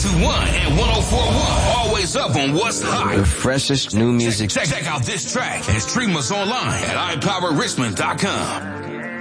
92.1 and 104.1. Always up on what's hot. The freshest new music. Check out this track and stream us online at iPowerRichmond.com.